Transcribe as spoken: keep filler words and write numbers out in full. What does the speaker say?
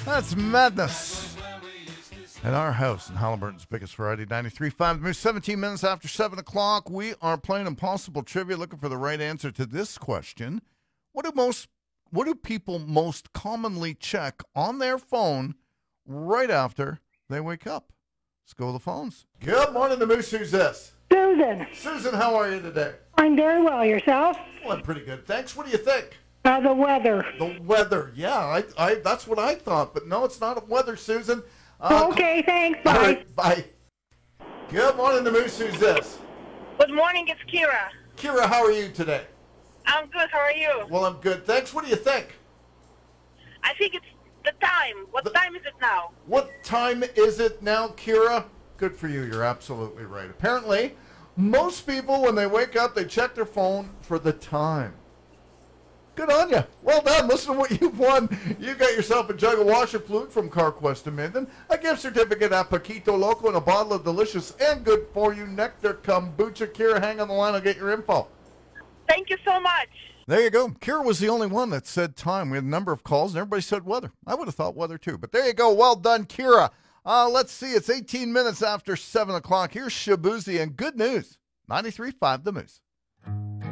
That's madness. At our house in Halliburton's biggest variety, ninety-three point five. Moose, seventeen minutes after seven o'clock. We are playing Impossible Trivia, looking for the right answer to this question. What do most, what do people most commonly check on their phone right after they wake up? Let's go to the phones. Good morning to Moose. Who's this? Susan. Susan, how are you today? I'm very well. Yourself? Well, I'm pretty good. Thanks. What do you think? Uh, the weather. The weather. Yeah, I, I, that's what I thought. But no, it's not weather, Susan. Uh, okay, thanks. Bye. All right, bye. Good morning to Moose. Who's this? Good morning, it's Kira. Kira, how are you today? I'm good, how are you? Well, I'm good. Thanks. What do you think? I think it's the time. What The- time is it now? What time is it now, Kira? Good for you. You're absolutely right. Apparently, most people, when they wake up, they check their phone for the time. Good on you. Well done. Listen to what you've won. You got yourself a jug of washer fluid from CarQuest in Minden, a gift certificate at Paquito Loco, and a bottle of delicious and good for you Nectar Kombucha. Kira, hang on the line. I'll get your info. Thank you so much. There you go. Kira was the only one that said time. We had a number of calls, and everybody said weather. I would have thought weather, too. But there you go. Well done, Kira. Uh, let's see. It's eighteen minutes after seven o'clock. Here's Shabuzi, and good news. ninety-three point five The Moose.